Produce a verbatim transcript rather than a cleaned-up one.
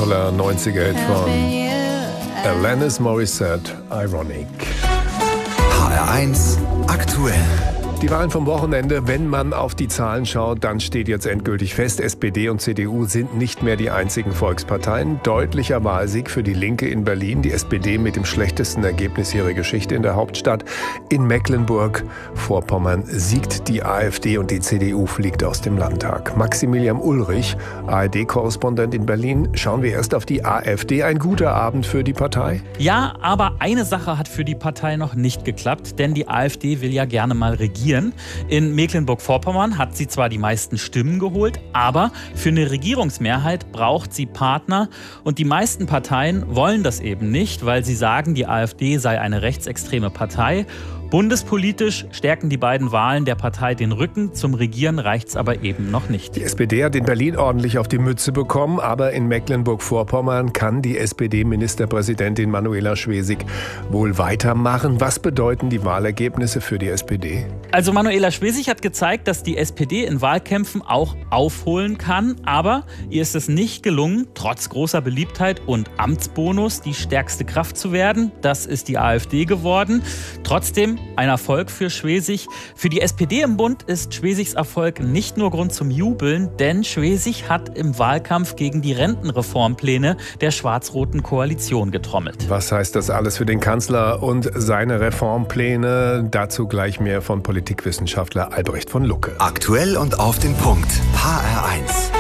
toller neunziger-Hit von Alanis Morissette, Ironic. H R eins aktuell. Die Wahlen vom Wochenende, wenn man auf die Zahlen schaut, dann steht jetzt endgültig fest, S P D und C D U sind nicht mehr die einzigen Volksparteien. Deutlicher Wahlsieg für die Linke in Berlin, die S P D mit dem schlechtesten Ergebnis ihrer Geschichte in der Hauptstadt. In Mecklenburg-Vorpommern siegt die AfD und die C D U fliegt aus dem Landtag. Maximilian Ulrich, A R D-Korrespondent in Berlin, schauen wir erst auf die AfD. Ein guter Abend für die Partei? Ja, aber eine Sache hat für die Partei noch nicht geklappt, denn die AfD will ja gerne mal regieren. In Mecklenburg-Vorpommern hat sie zwar die meisten Stimmen geholt, aber für eine Regierungsmehrheit braucht sie Partner. Und die meisten Parteien wollen das eben nicht, weil sie sagen, die AfD sei eine rechtsextreme Partei. Bundespolitisch stärken die beiden Wahlen der Partei den Rücken. Zum Regieren reicht's aber eben noch nicht. Die S P D hat in Berlin ordentlich auf die Mütze bekommen, aber in Mecklenburg-Vorpommern kann die S P D-Ministerpräsidentin Manuela Schwesig wohl weitermachen. Was bedeuten die Wahlergebnisse für die S P D? Also Manuela Schwesig hat gezeigt, dass die S P D in Wahlkämpfen auch aufholen kann. Aber ihr ist es nicht gelungen, trotz großer Beliebtheit und Amtsbonus die stärkste Kraft zu werden. Das ist die AfD geworden. Trotzdem ein Erfolg für Schwesig. Für die S P D im Bund ist Schwesigs Erfolg nicht nur Grund zum Jubeln, denn Schwesig hat im Wahlkampf gegen die Rentenreformpläne der schwarz-roten Koalition getrommelt. Was heißt das alles für den Kanzler und seine Reformpläne? Dazu gleich mehr von Politikwissenschaftler Albrecht von Lucke. Aktuell und auf den Punkt. H R eins.